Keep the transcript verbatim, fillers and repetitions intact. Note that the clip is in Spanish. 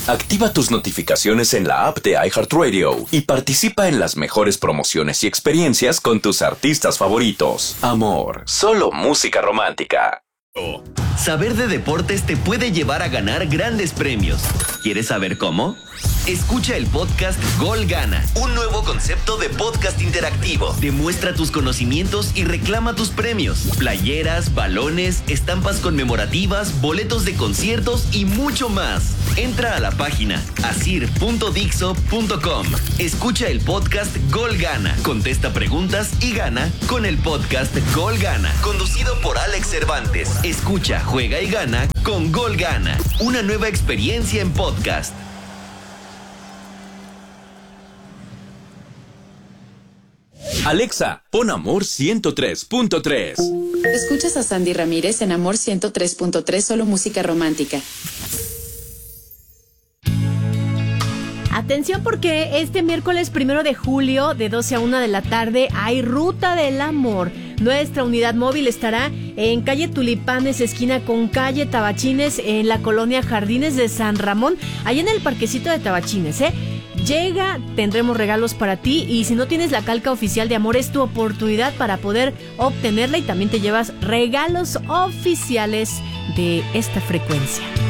Activa tus notificaciones en la app de iHeartRadio y participa en las mejores promociones y experiencias con tus artistas favoritos. Amor, solo música romántica. Saber de deportes te puede llevar a ganar grandes premios. ¿Quieres saber cómo? Escucha el podcast Gol Gana, un nuevo concepto de podcast interactivo. Demuestra tus conocimientos y reclama tus premios. Playeras, balones, estampas conmemorativas, boletos de conciertos y mucho más. Entra a la página asir punto dixo punto com. Escucha el podcast Gol Gana, contesta preguntas y gana con el podcast Gol Gana, conducido por Alex Cervantes. Escucha, juega y gana con Gol Gana, una nueva experiencia en podcast. Alexa, pon Amor ciento tres punto tres. Escuchas a Sandy Ramírez en Amor ciento tres punto tres, solo música romántica. Atención porque este miércoles primero de julio de doce a una de la tarde hay Ruta del Amor. Nuestra unidad móvil estará en calle Tulipanes, esquina con calle Tabachines, en la colonia Jardines de San Ramón, allá en el parquecito de Tabachines, ¿eh? Llega, tendremos regalos para ti y si no tienes la calca oficial de Amor es tu oportunidad para poder obtenerla y también te llevas regalos oficiales de esta frecuencia.